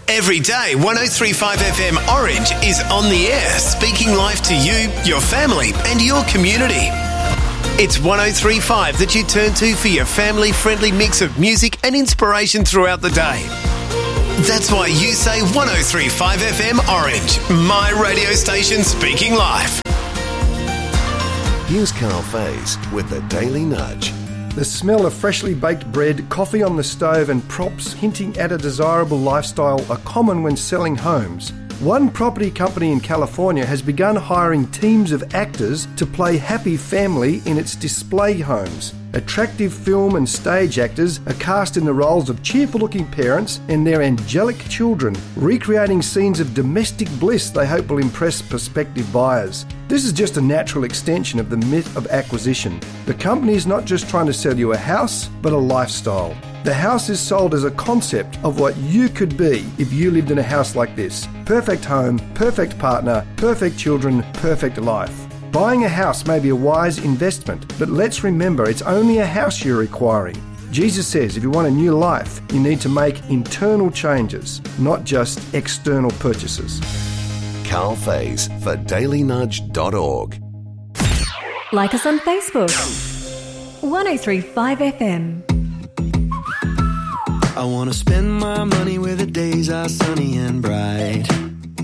Every day, 103.5 FM Orange is on the air, speaking life to you, your family and your community. It's 103.5 that you turn to for your family-friendly mix of music and inspiration throughout the day. That's why you say 103.5 FM Orange, my radio station speaking life. Here's Carl Faze with the Daily Nudge. The smell of freshly baked bread, coffee on the stove and props hinting at a desirable lifestyle are common when selling homes. One property company in California has begun hiring teams of actors to play happy family in its display homes. Attractive film and stage actors are cast in the roles of cheerful-looking parents and their angelic children, recreating scenes of domestic bliss they hope will impress prospective buyers. This is just a natural extension of the myth of acquisition. The company is not just trying to sell you a house, but a lifestyle. The house is sold as a concept of what you could be if you lived in a house like this. Perfect home, perfect partner, perfect children, perfect life. Buying a house may be a wise investment, but let's remember it's only a house you're acquiring. Jesus says if you want a new life, you need to make internal changes, not just external purchases. Carl Faze for dailynudge.org. Like us on Facebook. 103.5 FM. I want to spend my money where the days are sunny and bright.